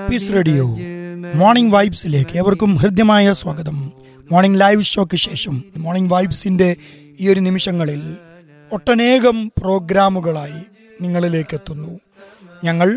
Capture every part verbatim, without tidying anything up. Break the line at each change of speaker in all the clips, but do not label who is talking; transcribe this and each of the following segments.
Piece radio morning വൈബ്സിലേക്ക് ഏവർക്കും ഹൃദ്യമായ സ്വാഗതം. മോർണിംഗ് ലൈവ് ഷോയ്ക്ക് ശേഷം മോർണിംഗ് വൈബ്സിന്റെ ഈ ഒരു നിമിഷങ്ങളിൽ ഒട്ടനേകം പ്രോഗ്രാമുകളായി നിങ്ങളിലേക്ക് എത്തുന്നു. ഞങ്ങൾ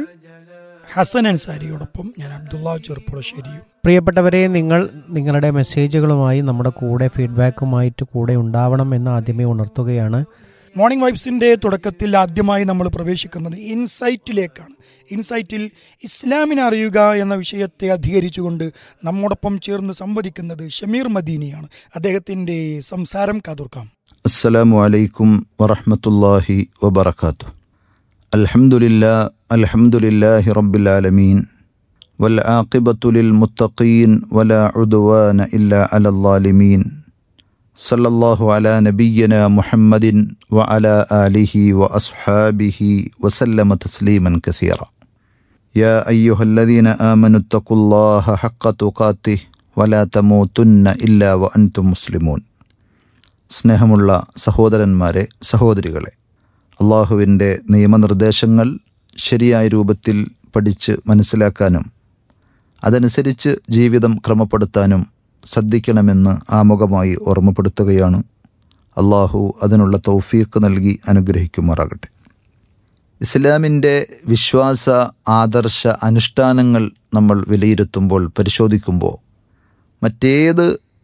ഹസൻ അൻസാരിയോടൊപ്പം ഞാൻ അബ്ദുള്ള ചെറുപ്പുളശ്ശേരിയും.
പ്രിയപ്പെട്ടവരെ, നിങ്ങൾ നിങ്ങളുടെ മെസ്സേജുകളുമായി നമ്മുടെ കൂടെ ഫീഡ്ബാക്കുമായിട്ട് കൂടെ ഉണ്ടാവണം എന്ന് ആദ്യമേ ഉണർത്തുകയാണ്.
മോർണിംഗ് വൈബ്സിന്റെ തുടക്കത്തിൽ ആദ്യമായി നമ്മൾ പ്രവേശിക്കുന്നത് ഇൻസൈറ്റിലേക്കാണ്. ഇൻസൈറ്റിൽ ഇസ്ലാമിനെ അറിയുക എന്ന വിഷയത്തെ അധികരിച്ചുകൊണ്ട് നമ്മോടൊപ്പം ചേർന്ന് സംവദിക്കുന്നത് ഷമീർ മദീനിയാണ്. അദ്ദേഹത്തിന്റെ സംസാരം കാതോർക്കാം.
അസ്സലാമു അലൈക്കും വറഹ്മത്തുള്ളാഹി വബറകാതുഹു. അൽഹംദുലില്ലാ അൽഹംദുലില്ലാഹി റബ്ബിൽ ആലമീൻ വൽ ആഖിബത്തു ലിൽ മുത്തഖീൻ വലാ ഉദ്വാന ഇല്ലാ അലൽ ളാലിമീൻ. സല്ലല്ലാഹു അലാ നബിയ്യിനാ മുഹമ്മദിൻ വഅലാ ആലിഹി വഅസ്ഹാബിഹി വസല്ലമ തസ്ലീമൻ കസീറ. യാ അയ്യുഹല്ലദീന ആമനു തഖുല്ലാഹ ഹഖ്ക തുഖാതിഹി വലാ തമൂതുന്ന ഇല്ലാ വഅൻതും മുസ്ലിമൂൻ. സ്നേഹമുള്ള സഹോദരന്മാരെ, സഹോദരികളെ, അള്ളാഹുവിൻ്റെ നിയമനിർദ്ദേശങ്ങൾ ശരിയായ രൂപത്തിൽ പഠിച്ച് മനസ്സിലാക്കാനും അതനുസരിച്ച് ജീവിതം ക്രമപ്പെടുത്താനും ശ്രദ്ധിക്കണമെന്ന് ആമുഖമായി ഓർമ്മപ്പെടുത്തുകയാണ്. അള്ളാഹു അതിനുള്ള തൗഫീഖ് നൽകി അനുഗ്രഹിക്കുമാറാകട്ടെ. ഇസ്ലാമിൻ്റെ വിശ്വാസ ആദർശ അനുഷ്ഠാനങ്ങൾ നമ്മൾ വിലയിരുത്തുമ്പോൾ, പരിശോധിക്കുമ്പോൾ മറ്റേത്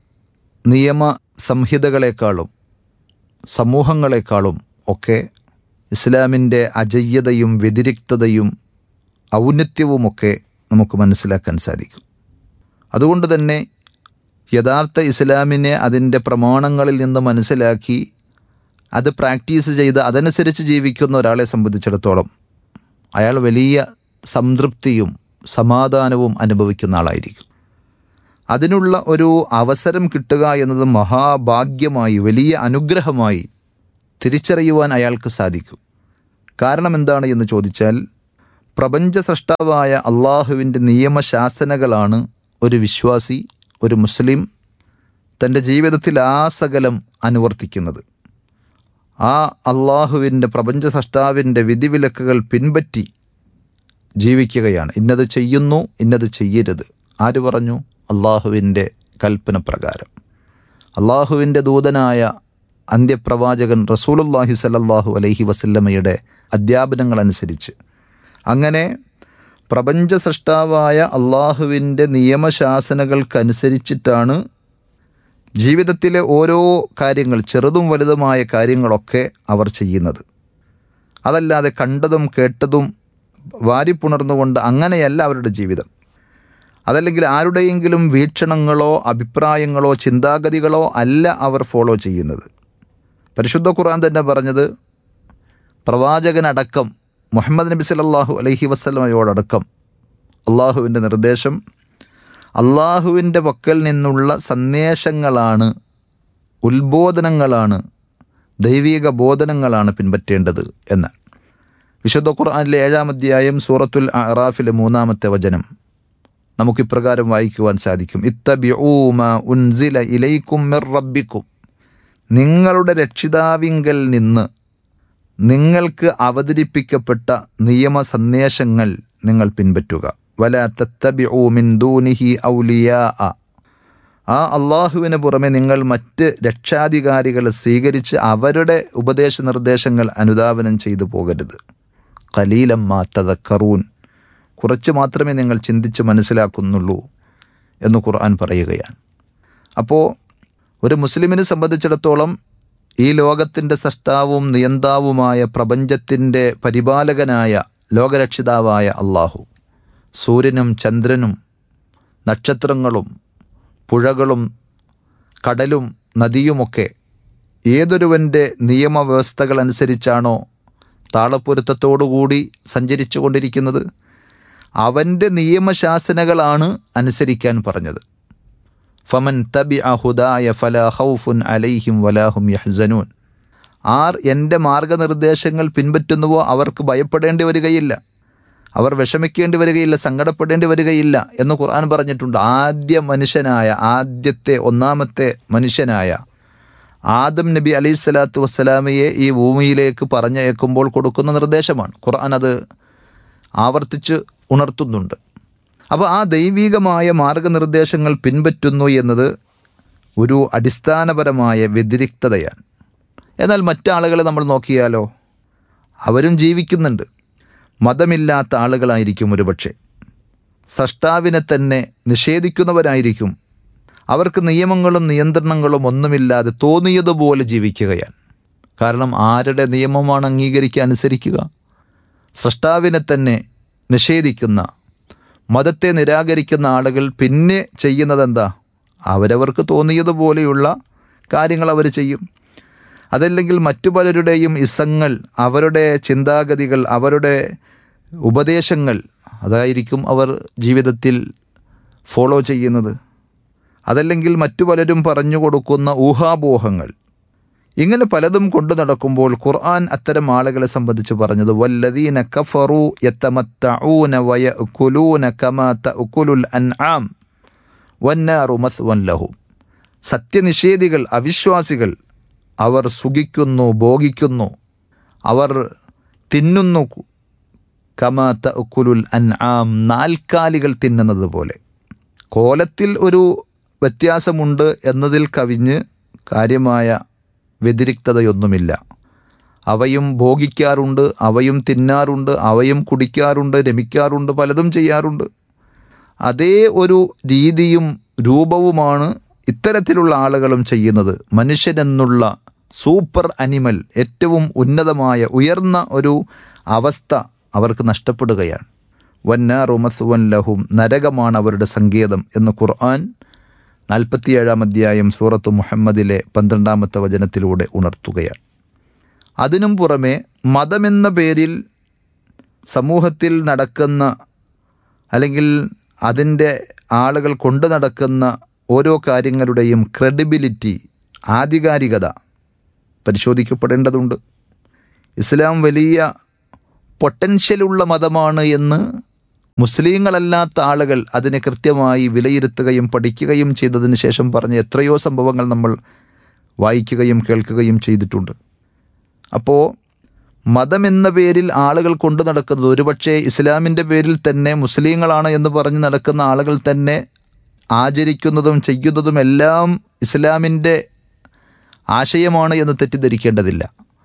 നിയമ സംഹിതകളെക്കാളും സമൂഹങ്ങളെക്കാളും ഒക്കെ ഇസ്ലാമിൻ്റെ അജയ്യതയും വ്യതിരിക്തതയും ഔന്നത്യവുമൊക്കെ നമുക്ക് മനസ്സിലാക്കാൻ സാധിക്കും. അതുകൊണ്ട് തന്നെ യഥാർത്ഥ ഇസ്ലാമിനെ അതിൻ്റെ പ്രമാണങ്ങളിൽ നിന്ന് മനസ്സിലാക്കി അത് പ്രാക്ടീസ് ചെയ്ത് അതനുസരിച്ച് ജീവിക്കുന്ന ഒരാളെ സംബന്ധിച്ചിടത്തോളം അയാൾ വലിയ സംതൃപ്തിയും സമാധാനവും അനുഭവിക്കുന്ന ആളായിരിക്കും. അതിനുള്ള ഒരു അവസരം കിട്ടുക എന്നത് മഹാഭാഗ്യമായി, വലിയ അനുഗ്രഹമായി തിരിച്ചറിയുവാൻ അയാൾക്ക് സാധിക്കും. കാരണം എന്താണ് എന്ന് ചോദിച്ചാൽ, പ്രപഞ്ച സൃഷ്ടാവായ അള്ളാഹുവിൻ്റെ നിയമശാസനകളാണ് ഒരു വിശ്വാസി, ഒരു മുസ്ലിം തൻ്റെ ജീവിതത്തിൽ ആസകലം അനുവർത്തിക്കുന്നത്. ആ അള്ളാഹുവിൻ്റെ പ്രപഞ്ച സൃഷ്ടാവിൻ്റെ വിധിവിലക്കുകൾ പിൻപറ്റി ജീവിക്കുകയാണ്. ഇന്നത് ചെയ്യുന്നു, ഇന്നത് ചെയ്യരുത്. ആര് പറഞ്ഞു? അള്ളാഹുവിൻ്റെ കൽപ്പന പ്രകാരം. അള്ളാഹുവിൻ്റെ ദൂതനായ അന്ത്യപ്രവാചകൻ റസൂലുള്ളാഹി സ്വല്ലല്ലാഹു അലൈഹി വസല്ലമയുടെ അധ്യാപനങ്ങളനുസരിച്ച് അങ്ങനെ പ്രപഞ്ച സൃഷ്ടാവായ അള്ളാഹുവിൻ്റെ നിയമശാസനകൾക്കനുസരിച്ചിട്ടാണ് ജീവിതത്തിലെ ഓരോ കാര്യങ്ങൾ, ചെറുതും വലുതുമായ കാര്യങ്ങളൊക്കെ അവർ ചെയ്യുന്നത്. അതല്ലാതെ കണ്ടതും കേട്ടതും വാരിപ്പുണർന്നുകൊണ്ട് അങ്ങനെയല്ല അവരുടെ ജീവിതം. അതല്ലെങ്കിൽ ആരുടെയെങ്കിലും വീക്ഷണങ്ങളോ അഭിപ്രായങ്ങളോ ചിന്താഗതികളോ അല്ല അവർ ഫോളോ ചെയ്യുന്നത്. പരിശുദ്ധ ഖുർആൻ തന്നെ പറഞ്ഞത്, പ്രവാചകനടക്കം മുഹമ്മദ് നബി സല്ലല്ലാഹു അലൈഹി വസല്ലമയോടടക്കം അള്ളാഹുവിൻ്റെ നിർദ്ദേശം അള്ളാഹുവിൻ്റെ പക്കൽ നിന്നുള്ള സന്ദേശങ്ങളാണ്, ഉത്ബോധനങ്ങളാണ്, ദൈവിക ബോധനങ്ങളാണ് പിൻപറ്റേണ്ടത് എന്നാണ്. വിശുദ്ധ ഖുർആനിലെ ഏഴാം അധ്യായം സൂറത്തുൽ അഅറാഫിലെ മൂന്നാമത്തെ വചനം നമുക്കിപ്രകാരം വായിക്കുവാൻ സാധിക്കും. ഇത്തബിഊ മാ ഉൻസില ഇലൈക്കും മിർ റബ്ബിക്കും. നിങ്ങളുടെ രക്ഷിതാവിങ്കൽ നിന്ന് നിങ്ങൾക്ക് അവതരിപ്പിക്കപ്പെട്ട നിയമ സന്ദേശങ്ങൾ നിങ്ങൾ പിൻപറ്റുക. വലാ തത്തബിഊ മിൻ ദൂനിഹി ഔലിയാ. ആ അള്ളാഹുവിന് പുറമെ നിങ്ങൾ മറ്റ് രക്ഷാധികാരികളെ സ്വീകരിച്ച് അവരുടെ ഉപദേശ നിർദ്ദേശങ്ങൾ അനുധാവനം ചെയ്തു പോകരുത്. ഖലീലം മാ തദക്കറൂൻ. കുറച്ച് മാത്രമേ നിങ്ങൾ ചിന്തിച്ച് മനസ്സിലാക്കുന്നുള്ളൂ എന്ന് ഖുർആൻ പറയുകയാണ്. അപ്പോൾ ഒരു മുസ്ലിമിനെ സംബന്ധിച്ചിടത്തോളം ഈ ലോകത്തിൻ്റെ സൃഷ്ടാവും നിയന്താവുമായ പ്രപഞ്ചത്തിൻ്റെ പരിപാലകനായ ലോകരക്ഷിതാവായ അള്ളാഹു, സൂര്യനും ചന്ദ്രനും നക്ഷത്രങ്ങളും പുഴകളും കടലും നദിയുമൊക്കെ ഏതൊരുവൻ്റെ നിയമവ്യവസ്ഥകൾ അനുസരിച്ചാണോ താളപ്പൊരുത്തത്തോടുകൂടി സഞ്ചരിച്ചു കൊണ്ടിരിക്കുന്നത്, അവൻ്റെ നിയമശാസനകളാണ് അനുസരിക്കാൻ പറഞ്ഞത്. ഫമൻ തബിഅ ഹുദായ ഫലാ ഖൗഫുൻ അലൈഹിം വലാ ഹും യഹ്സനൂൻ. ആർ എൻ്റെ മാർഗനിർദ്ദേശങ്ങൾ പിൻപറ്റുന്നുവോ അവർക്ക് ഭയപ്പെടേണ്ടി വരികയില്ല, അവർ വിഷമിക്കേണ്ടി വരികയില്ല, സങ്കടപ്പെടേണ്ടി വരികയില്ല എന്ന് ഖുർആൻ പറഞ്ഞിട്ടുണ്ട്. ആദ്യ മനുഷ്യനായ, ആദ്യത്തെ ഒന്നാമത്തെ മനുഷ്യനായ ആദം നബി അലൈഹി സ്വലാത്തു വസ്സലാമയെ ഈ ഭൂമിയിലേക്ക് പറഞ്ഞയക്കുമ്പോൾ കൊടുക്കുന്ന നിർദ്ദേശമാണ്. ഖുർആൻ അത് ആവർത്തിച്ച് ഉണർത്തുന്നുണ്ട്. അപ്പോൾ ആ ദൈവികമായ മാർഗനിർദ്ദേശങ്ങൾ പിൻപറ്റുന്നു എന്നത് ഒരു അടിസ്ഥാനപരമായ വ്യതിരിക്തതയാണ്. എന്നാൽ മറ്റാളുകളെ നമ്മൾ നോക്കിയാലോ, അവരും ജീവിക്കുന്നുണ്ട്. മതമില്ലാത്ത ആളുകളായിരിക്കും ഒരുപക്ഷെ, സ്രഷ്ടാവിനെ തന്നെ നിഷേധിക്കുന്നവരായിരിക്കും. അവർക്ക് നിയമങ്ങളും നിയന്ത്രണങ്ങളും ഒന്നുമില്ലാതെ തോന്നിയതുപോലെ ജീവിക്കുകയാണ്. കാരണം ആരുടെ നിയമമാണ് അംഗീകരിക്കുക, അനുസരിക്കുക? സ്രഷ്ടാവിനെ തന്നെ നിഷേധിക്കുന്ന, മതത്തെ നിരാകരിക്കുന്ന ആളുകൾ പിന്നെ ചെയ്യുന്നതെന്താ? അവരവർക്ക് തോന്നിയതുപോലെയുള്ള കാര്യങ്ങൾ അവർ ചെയ്യും. അതല്ലെങ്കിൽ മറ്റു പലരുടെയും ഇസങ്ങൾ, അവരുടെ ചിന്താഗതികൾ, അവരുടെ ഉപദേശങ്ങൾ, അതായിരിക്കും അവർ ജീവിതത്തിൽ ഫോളോ ചെയ്യുന്നത്. അതല്ലെങ്കിൽ മറ്റു പലരും പറഞ്ഞു കൊടുക്കുന്ന ഊഹാപോഹങ്ങൾ, ഇങ്ങനെ പലതും കൊണ്ടു നടക്കുമ്പോൾ ഖുർആൻ അത്തരം ആളുകളെ സംബന്ധിച്ച് പറഞ്ഞത് വല്ലദീന കഫറു യതമത്തഊന വയഅകുലൂന കമാ തഅകുലുൽ അൻആം വന്നാറു മസ്വൻ ലഹും. സത്യനിഷേധികൾ, അവിശ്വാസികൾ, അവർ സുഖിക്കുന്നു, ഭോഗിക്കുന്നു, അവർ തിന്നുന്നു കമാ തഅകുലുൽ അൻആം, നാൽക്കാലികൾ തിന്നുന്നത് പോലെ. കോലത്തിൽ ഒരു വ്യത്യാസമുണ്ട് എന്നതിൽ കവിഞ്ഞ് കാര്യമായ വ്യതിരിക്തതയൊന്നുമില്ല. അവയും ഭോഗിക്കാറുണ്ട്, അവയും തിന്നാറുണ്ട്, അവയും കുടിക്കാറുണ്ട്, രമിക്കാറുണ്ട്, പലതും ചെയ്യാറുണ്ട്. അതേ ഒരു രീതിയും രൂപവുമാണ് ഇത്തരത്തിലുള്ള ആളുകളും ചെയ്യുന്നത്. മനുഷ്യനെന്നുള്ള സൂപ്പർ അനിമൽ, ഏറ്റവും ഉന്നതമായ ഉയർന്ന ഒരു അവസ്ഥ അവർക്ക് നഷ്ടപ്പെടുകയാണ്. വന്നാറു മസ്വൻ ലഹും, നരകമാണ് അവരുടെ സങ്കേതം എന്ന് ഖുർആൻ നാൽപ്പത്തിയേഴാം അധ്യായം സൂറത്ത് മുഹമ്മദിലെ പന്ത്രണ്ടാമത്തെ വചനത്തിലൂടെ ഉണർത്തുകയാണ്. അതിനും പുറമെ മതമെന്ന പേരിൽ സമൂഹത്തിൽ നടക്കുന്ന, അല്ലെങ്കിൽ അതിൻ്റെ ആളുകൾ കൊണ്ടു നടക്കുന്ന ഓരോ കാര്യങ്ങളുടെയും ക്രെഡിബിലിറ്റി, ആധികാരികത പരിശോധിക്കപ്പെടേണ്ടതുണ്ട്. ഇസ്ലാം വലിയ പൊട്ടൻഷ്യലുള്ള മതമാണ് എന്ന് മുസ്ലിങ്ങളല്ലാത്ത ആളുകൾ അതിനെ കൃത്യമായി വിലയിരുത്തുകയും പഠിക്കുകയും ചെയ്തതിന് ശേഷം പറഞ്ഞ എത്രയോ സംഭവങ്ങൾ നമ്മൾ വായിക്കുകയും കേൾക്കുകയും ചെയ്തിട്ടുണ്ട്. അപ്പോൾ മതമെന്ന പേരിൽ ആളുകൾ കൊണ്ടു നടക്കുന്നത്, ഒരുപക്ഷെ ഇസ്ലാമിൻ്റെ പേരിൽ തന്നെ മുസ്ലിങ്ങളാണ് എന്ന് പറഞ്ഞ് നടക്കുന്ന ആളുകൾ തന്നെ ആചരിക്കുന്നതും ചെയ്യുന്നതും എല്ലാം ഇസ്ലാമിൻ്റെ ആശയമാണ് എന്ന് തെറ്റിദ്ധരിക്കേണ്ടതില്ല.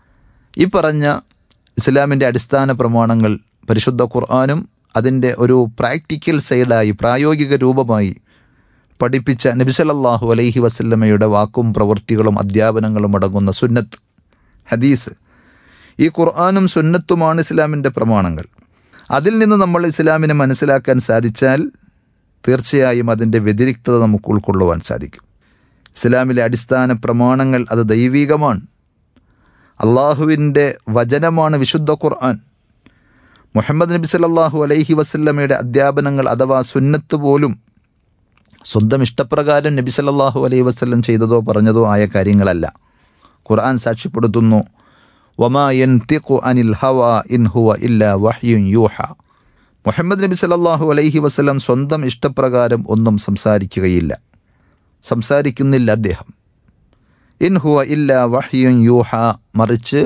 ഈ പറഞ്ഞ ഇസ്ലാമിൻ്റെ അടിസ്ഥാന പ്രമാണങ്ങൾ പരിശുദ്ധ ഖുർആനും അതിൻ്റെ ഒരു പ്രാക്ടിക്കൽ സൈഡായി, പ്രായോഗിക രൂപമായി പഠിപ്പിച്ച നബി സല്ലല്ലാഹു അലൈഹി വസല്ലമയുടെ വാക്കും പ്രവൃത്തികളും അധ്യാപനങ്ങളും അടങ്ങുന്ന സുന്നത്ത്, ഹദീസ്, ഈ ഖുർആനും സുന്നത്തുമാണ് ഇസ്ലാമിൻ്റെ പ്രമാണങ്ങൾ. അതിൽ നിന്ന് നമ്മൾ ഇസ്ലാമിനെ മനസ്സിലാക്കാൻ സാധിച്ചാൽ തീർച്ചയായും അതിൻ്റെ വ്യതിരിക്തത നമുക്ക് ഉൾക്കൊള്ളുവാൻ സാധിക്കും. ഇസ്ലാമിലെ അടിസ്ഥാന പ്രമാണങ്ങൾ അത് ദൈവികമാണ്. അള്ളാഹുവിൻ്റെ വചനമാണ് വിശുദ്ധ ഖുർആൻ. മുഹമ്മദ് നബി സല്ലല്ലാഹു അലൈഹി വസല്ലമയുടെ അധ്യാപനങ്ങൾ അഥവാ സുന്നത്ത് പോലും സ്വന്തം ഇഷ്ടപ്രകാരം നബി സല്ലല്ലാഹു അലൈഹി വസല്ലം ചെയ്തതോ പറഞ്ഞതോ ആയ കാര്യങ്ങളല്ല. ഖുർആൻ സാക്ഷ്യപ്പെടുത്തുന്നു, വമാ യൻതിഖു അനിൽ ഹവാ ഇൻ ഹുവ ഇല്ലാ വഹ്യുൻ യൂഹ. മുഹമ്മദ് നബി സല്ലല്ലാഹു അലൈഹി വസല്ലം സ്വന്തം ഇഷ്ടപ്രകാരം ഒന്നും സംസാരിക്കുകയില്ല, സംസാരിക്കുന്നില്ല അദ്ദേഹം. ഇൻ ഹുവ ഇല്ലാ വഹ്യുൻ യൂഹ, മറിച്ച്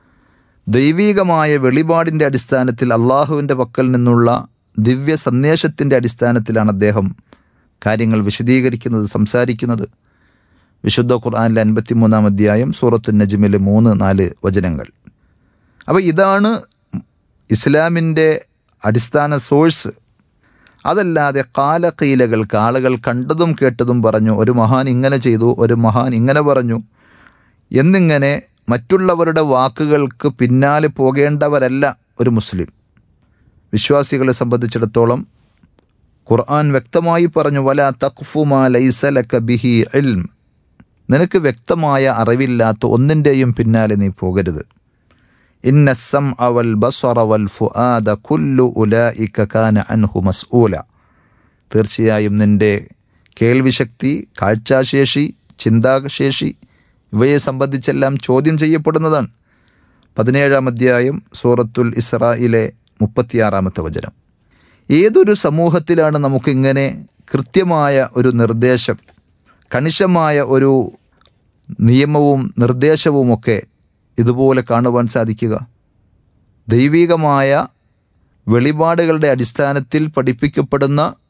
ദൈവീകമായ വെളിപാടിൻ്റെ അടിസ്ഥാനത്തിൽ അള്ളാഹുവിൻ്റെ പക്കൽ നിന്നുള്ള ദിവ്യ സന്ദേശത്തിൻ്റെ അടിസ്ഥാനത്തിലാണ് അദ്ദേഹം കാര്യങ്ങൾ വിശദീകരിക്കുന്നത്, സംസാരിക്കുന്നത്. വിശുദ്ധ ഖുർആനിലെ അൻപത്തി മൂന്നാം അധ്യായം സൂറത്തുൻ നജ്മിലെ മൂന്ന് നാല് വചനങ്ങൾ. അപ്പോൾ ഇതാണ് ഇസ്ലാമിൻ്റെ അടിസ്ഥാന സോഴ്സ്. അതല്ലാതെ കാലക്കീലകൾക്ക്, ആളുകൾ കണ്ടതും കേട്ടതും പറഞ്ഞു, ഒരു മഹാൻ ഇങ്ങനെ ചെയ്തു, ഒരു മഹാൻ ഇങ്ങനെ പറഞ്ഞു എന്നിങ്ങനെ മറ്റുള്ളവരുടെ വാക്കുകൾക്ക് പിന്നാലെ പോകേണ്ടവരല്ല ഒരു മുസ്ലിം. വിശ്വാസികളെ സംബന്ധിച്ചിടത്തോളം ഖുർആൻ വ്യക്തമായി പറഞ്ഞു, വലാ തഖ്ഫു മാ ലൈസ ലക ബിഹി ഇൽം, നിനക്ക് വ്യക്തമായ അറിവില്ലാത്ത ഒന്നിൻ്റെയും പിന്നാലെ നീ പോകരുത്. ഇന്ന സ്സംഅ വൽ ബസറ വൽ ഫുആദ കുല്ലു ഉലൈക കാന അൻഹു മസ്ഊല, തീർച്ചയായും നിൻ്റെ കേൾവിശക്തി, കാഴ്ചാശേഷി, ചിന്താശേഷി ഇവയെ സംബന്ധിച്ചെല്ലാം ചോദ്യം ചെയ്യപ്പെടുന്നതാണ്. പതിനേഴാം അധ്യായം സൂറത്തുൽ ഇസ്രായിലെ മുപ്പത്തിയാറാമത്തെ വചനം. ഏതൊരു സമൂഹത്തിലാണ് നമുക്കിങ്ങനെ കൃത്യമായ ഒരു നിർദ്ദേശം, കണിശമായ ഒരു നിയമവും നിർദ്ദേശവുമൊക്കെ ഇതുപോലെ കാണുവാൻ സാധിക്കുക? ദൈവികമായ വെളിപാടുകളുടെ അടിസ്ഥാനത്തിൽ പഠിപ്പിക്കപ്പെടുന്ന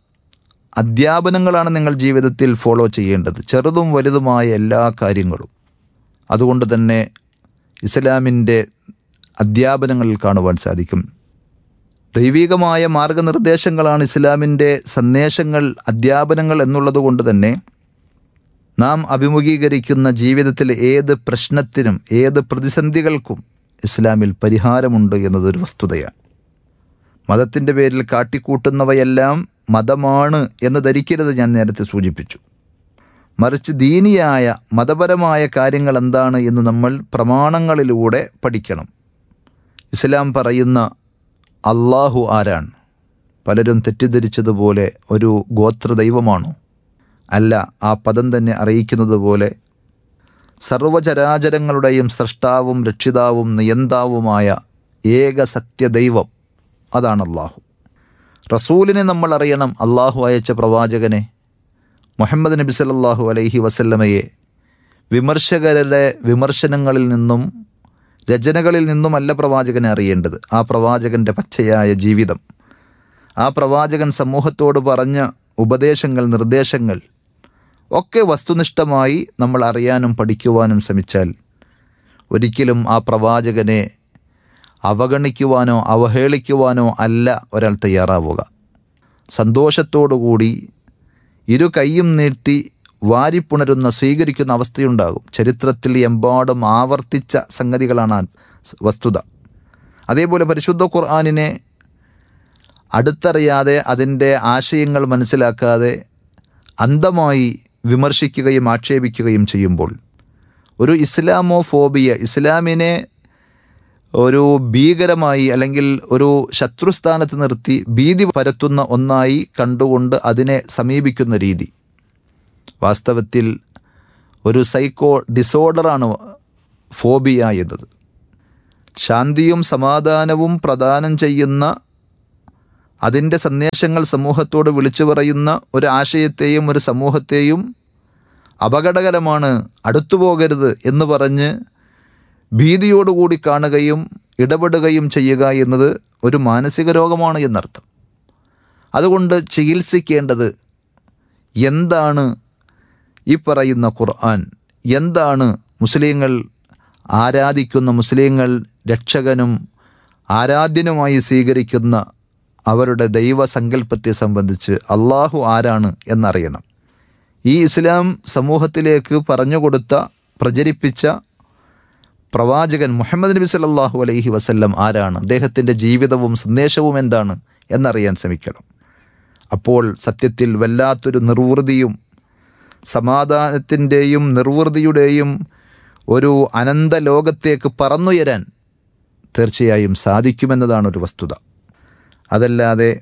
അധ്യാപനങ്ങളാണ് നിങ്ങൾ ജീവിതത്തിൽ ഫോളോ ചെയ്യേണ്ടത്, ചെറുതും വലുതുമായ എല്ലാ കാര്യങ്ങളും. അതുകൊണ്ട് തന്നെ ഇസ്ലാമിൻ്റെ അധ്യാപനങ്ങളിൽ കാണുവാൻ സാധിക്കും. ദൈവികമായ മാർഗനിർദ്ദേശങ്ങളാണ് ഇസ്ലാമിൻ്റെ സന്ദേശങ്ങൾ, അധ്യാപനങ്ങൾ എന്നുള്ളത് കൊണ്ട് തന്നെ നാം അഭിമുഖീകരിക്കുന്ന ജീവിതത്തിലെ ഏത് പ്രശ്നത്തിനും ഏത് പ്രതിസന്ധികൾക്കും ഇസ്ലാമിൽ പരിഹാരമുണ്ട് എന്നതൊരു വസ്തുതയാണ്. മതത്തിൻ്റെ പേരിൽ കാട്ടിക്കൂട്ടുന്നവയെല്ലാം മതമാണ് എന്ന് ധരിക്കരുത്, ഞാൻ നേരത്തെ സൂചിപ്പിച്ചു. മറിച്ച് ദീനിയായ മതപരമായ കാര്യങ്ങൾ എന്താണ് എന്ന് നമ്മൾ പ്രമാണങ്ങളിലൂടെ പഠിക്കണം. ഇസ്ലാം പറയുന്ന അള്ളാഹു ആരാണ്? പലരും തെറ്റിദ്ധരിച്ചതുപോലെ ഒരു ഗോത്ര ദൈവമാണോ? അല്ല, ആ പദം തന്നെ അറിയിക്കുന്നത് പോലെ സർവചരാചരങ്ങളുടെയും സൃഷ്ടാവും രക്ഷിതാവും നിയന്താവുമായ ഏക സത്യദൈവം, അതാണ് അള്ളാഹു. റസൂലിനെ നമ്മൾ അറിയണം, അള്ളാഹു അയച്ച പ്രവാചകനെ മുഹമ്മദ് നബി സല്ലല്ലാഹു അലൈഹി വസല്ലമയെ വിമർശകരുടെ വിമർശനങ്ങളിൽ നിന്നും രചനകളിൽ നിന്നുമല്ല പ്രവാചകനെ അറിയേണ്ടത്. ആ പ്രവാചകൻ്റെ പച്ചയായ ജീവിതം, ആ പ്രവാചകൻ സമൂഹത്തോട് പറഞ്ഞ ഉപദേശങ്ങൾ, നിർദ്ദേശങ്ങൾ ഒക്കെ വസ്തുനിഷ്ഠമായി നമ്മൾ അറിയാനും പഠിക്കുവാനും ശ്രമിച്ചാൽ ഒരിക്കലും ആ പ്രവാചകനെ അവഗണിക്കുവാനോ അവഹേളിക്കുവാനോ അല്ല ഒരാൾ തയ്യാറാവുക. സന്തോഷത്തോടുകൂടി ഇരു കൈയും നീട്ടി വാരിപ്പുണരുന്ന, സ്വീകരിക്കുന്ന അവസ്ഥയുണ്ടാകും. ചരിത്രത്തിൽ എമ്പാടും ആവർത്തിച്ച സംഗതികളാണ് വസ്തുത. അതേപോലെ പരിശുദ്ധ ഖുർആനിനെ അടുത്തറിയാതെ അതിൻ്റെ ആശയങ്ങൾ മനസ്സിലാക്കാതെ അന്ധമായി വിമർശിക്കുകയും ആക്ഷേപിക്കുകയും ചെയ്യുമ്പോൾ ഒരു ഇസ്ലാമോ ഫോബിയ, ഇസ്ലാമിനെ ഒരു ഭീകരമായി അല്ലെങ്കിൽ ഒരു ശത്രുസ്ഥാനത്ത് നിർത്തി ഭീതി പരത്തുന്ന ഒന്നായി കണ്ടുകൊണ്ട് അതിനെ സമീപിക്കുന്ന രീതി വാസ്തവത്തിൽ ഒരു സൈക്കോ ഡിസോർഡറാണ് ഫോബിയ എന്നത്. ശാന്തിയും സമാധാനവും പ്രദാനം ചെയ്യുന്ന, അതിൻ്റെ സന്ദേശങ്ങൾ സമൂഹത്തോട് വിളിച്ചു പറയുന്ന ഒരു ആശയത്തെയും ഒരു സമൂഹത്തെയും അപകടകരമാണ്, അടുത്തു പോകരുത് എന്ന് പറഞ്ഞ് ഭീതിയോടുകൂടി കാണുകയും ഇടപെടുകയും ചെയ്യുക എന്നത് ഒരു മാനസിക രോഗമാണ് എന്നർത്ഥം. അതുകൊണ്ട് ചികിത്സിക്കേണ്ടത് എന്താണ് ഈ പറയുന്ന ഖുർആൻ, എന്താണ് മുസ്ലിങ്ങൾ ആരാധിക്കുന്ന, മുസ്ലിങ്ങൾ രക്ഷകനും ആരാധ്യനുമായി സ്വീകരിക്കുന്ന അവരുടെ ദൈവസങ്കല്പത്തെ സംബന്ധിച്ച് അള്ളാഹു ആരാണ് എന്നറിയണം. ഈ ഇസ്ലാം സമൂഹത്തിലേക്ക് പറഞ്ഞുകൊടുത്ത, പ്രചരിപ്പിച്ച പ്രവാചകൻ മുഹമ്മദ് നബി സല്ലല്ലാഹു അലൈഹി വസല്ലം ആരാണ്, അദ്ദേഹത്തിൻ്റെ ജീവിതവും സന്ദേശവും എന്താണ് എന്നറിയാൻ ശ്രമിക്കണം. അപ്പോൾ സത്യത്തിൽ വല്ലാത്തൊരു നിർവൃതിയും സമാധാനത്തിൻ്റെയും നിർവൃതിയുടെയും ഒരു അനന്ത ലോകത്തേക്ക് പറന്നുയരാൻ തീർച്ചയായും സാധിക്കുമെന്നതാണ് ഒരു വസ്തുത. അതല്ലാതെ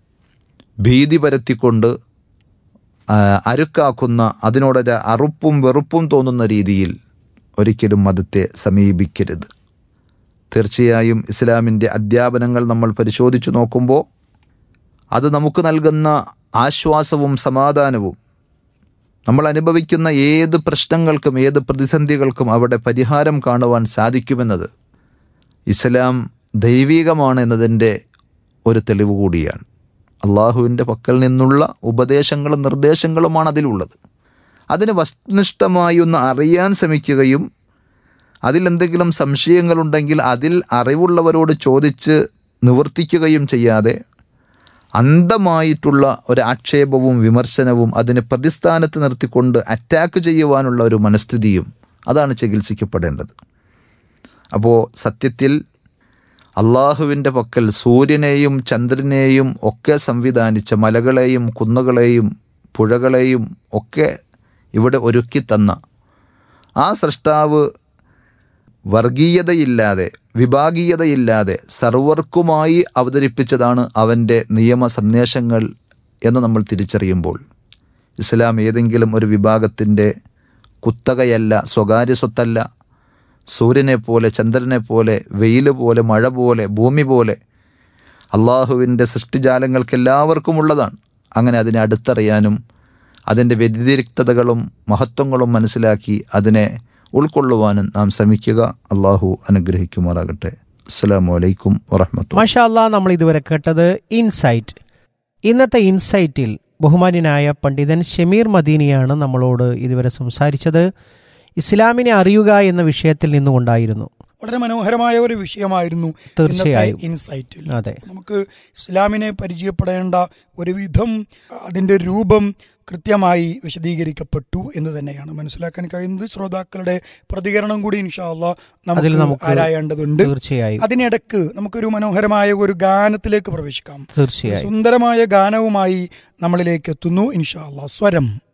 ഭീതി പരത്തിക്കൊണ്ട് അരുക്കാക്കുന്ന, അതിനോടൊരു അറുപ്പും വെറുപ്പും തോന്നുന്ന രീതിയിൽ ഒരിക്കലും മതത്തെ സമീപിക്കരുത്. തീർച്ചയായും ഇസ്ലാമിൻ്റെ അധ്യാപനങ്ങൾ നമ്മൾ പരിശോധിച്ചു നോക്കുമ്പോൾ അത് നമുക്ക് നൽകുന്ന ആശ്വാസവും സമാധാനവും, നമ്മൾ അനുഭവിക്കുന്ന ഏത് പ്രശ്നങ്ങൾക്കും ഏത് പ്രതിസന്ധികൾക്കും അവിടെ പരിഹാരം കാണുവാൻ സാധിക്കുമെന്നത് ഇസ്ലാം ദൈവികമാണ് എന്നതിൻ്റെ ഒരു തെളിവ് കൂടിയാണ്. അള്ളാഹുവിൻ്റെ പക്കൽ നിന്നുള്ള ഉപദേശങ്ങളും നിർദ്ദേശങ്ങളുമാണ് അതിലുള്ളത്. അതിന് വസ്തുനിഷ്ഠമായി ഒന്ന് അറിയാൻ ശ്രമിക്കുകയും അതിലെന്തെങ്കിലും സംശയങ്ങളുണ്ടെങ്കിൽ അതിൽ അറിവുള്ളവരോട് ചോദിച്ച് നിവർത്തിക്കുകയും ചെയ്യാതെ അന്ധമായിട്ടുള്ള ഒരു ആക്ഷേപവും വിമർശനവും അതിനെ പ്രതിസ്ഥാനത്ത് നിർത്തിക്കൊണ്ട് അറ്റാക്ക് ചെയ്യുവാനുള്ള ഒരു മനസ്ഥിതിയും അതാണ് ചികിത്സിക്കപ്പെടേണ്ടത്. അപ്പോൾ സത്യത്തിൽ അള്ളാഹുവിൻ്റെ പക്കൽ സൂര്യനെയും ചന്ദ്രനെയും ഒക്കെ സംവിധാനിച്ച, മലകളെയും കുന്നുകളെയും പുഴകളെയും ഒക്കെ ഇവിടെ ഒരുക്കി തന്ന ആ സൃഷ്ടാവ് വർഗീയതയില്ലാതെ വിഭാഗീയതയില്ലാതെ സർവർക്കുമായി അവതരിപ്പിച്ചതാണ് അവൻ്റെ നിയമ സന്ദേശങ്ങൾ എന്ന് നമ്മൾ തിരിച്ചറിയുമ്പോൾ ഇസ്ലാം ഏതെങ്കിലും ഒരു വിഭാഗത്തിൻ്റെ കുത്തകയല്ല, സ്വകാര്യ സ്വത്തല്ല. സൂര്യനെ പോലെ, ചന്ദ്രനെ പോലെ, വെയിൽ പോലെ, മഴ പോലെ, ഭൂമി പോലെ അള്ളാഹുവിൻ്റെ സൃഷ്ടിജാലങ്ങൾക്ക് എല്ലാവർക്കും ഉള്ളതാണ്. അങ്ങനെ അതിനെ അടുത്തറിയാനും അതിൻ്റെ വ്യതിരിക്തതകളും മഹത്വങ്ങളും മനസ്സിലാക്കി അതിനെ ഉൾക്കൊള്ളുവാനും നാം ശ്രമിക്കുക. അള്ളാഹു അനുഗ്രഹിക്കുമാറാകട്ടെ. അസ്സലാമു അലൈക്കും വറഹ്മത്തുള്ളാഹി.
മാഷാ അല്ലാഹ്, നമ്മൾ ഇതുവരെ കേട്ടത് ഇൻസൈറ്റ്. ഇന്നത്തെ ഇൻസൈറ്റിൽ ബഹുമാന്യനായ പണ്ഡിതൻ ഷമീർ മദീനിയാണ് നമ്മളോട് ഇതുവരെ സംസാരിച്ചത്. ഇസ്ലാമിനെ അറിയുക എന്ന വിഷയത്തിൽ നിന്നുകൊണ്ടായിരുന്നു.
വളരെ മനോഹരമായ ഒരു വിഷയമായിരുന്നു
തീർച്ചയായും.
ഇൻസൈറ്റിൽ.
അതെ,
നമുക്ക് ഇസ്ലാമിനെ പരിചയപ്പെടേണ്ട ഒരു വിധം, അതിന്റെ രൂപം കൃത്യമായി വിശദീകരിക്കപ്പെട്ടു എന്ന് തന്നെയാണ് മനസ്സിലാക്കാൻ കഴിയുന്നത്. ശ്രോതാക്കളുടെ പ്രതികരണം കൂടി ഇൻഷാ അല്ലാഹ് നമുക്ക് ആരായേണ്ടതുണ്ട്.
തീർച്ചയായും.
അതിനിടക്ക് നമുക്കൊരു മനോഹരമായ ഒരു ഗാനത്തിലേക്ക് പ്രവേശിക്കാം.
തീർച്ചയായും.
സുന്ദരമായ ഗാനവുമായി നമ്മളിലേക്ക് എത്തുന്നു ഇൻഷാ അല്ലാഹ്. സ്വരം.